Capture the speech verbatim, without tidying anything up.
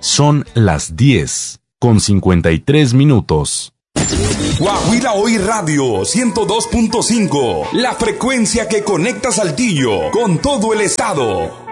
Son las diez con cincuenta y tres minutos. Guajira Hoy Radio ciento dos punto cinco, la frecuencia que conecta Saltillo con todo el estado.